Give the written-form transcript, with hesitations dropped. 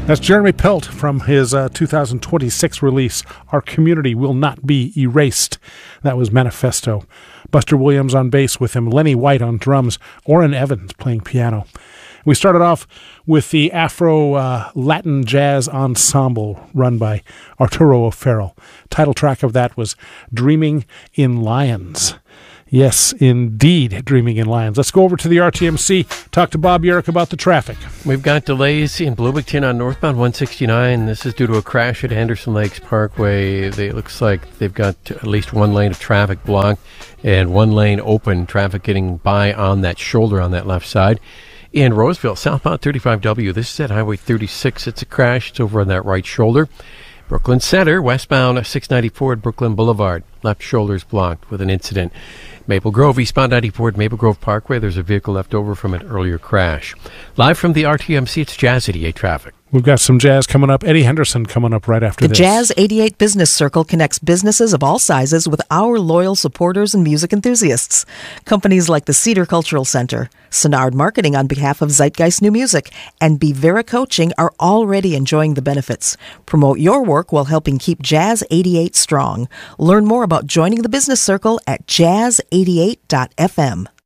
That's Jeremy Pelt from his 2026 release, Our Community Will Not Be Erased. That was Manifesto. Buster Williams on bass with him, Lenny White on drums, Orrin Evans playing piano. We started off with the Afro-Latin Jazz Ensemble run by Arturo O'Farrell. Title track of that was Dreaming in Lions. Yes, indeed, Dreaming in Lions. Let's go over to the RTMC, talk to Bob Yerrick about the traffic. We've got delays in Bloomington on northbound 169. This is due to a crash at Anderson Lakes Parkway. It looks like they've got at least one lane of traffic blocked and one lane open, traffic getting by on that shoulder on that left side. In Roseville, southbound 35W, this is at Highway 36. It's a crash. It's over on that right shoulder. Brooklyn Center, westbound 694 at Brooklyn Boulevard. Left shoulder is blocked with an incident. Maple Grove, eastbound 94 at Maple Grove Parkway. There's a vehicle left over from an earlier crash. Live from the RTMC, it's Jazz 88 traffic. We've got some jazz coming up. Eddie Henderson coming up right after this. The Jazz 88 Business Circle connects businesses of all sizes with our loyal supporters and music enthusiasts. Companies like the Cedar Cultural Center, Sonard Marketing on behalf of Zeitgeist New Music, and Bevera Coaching are already enjoying the benefits. Promote your work while helping keep Jazz 88 strong. Learn more about joining the Business Circle at jazz88.fm.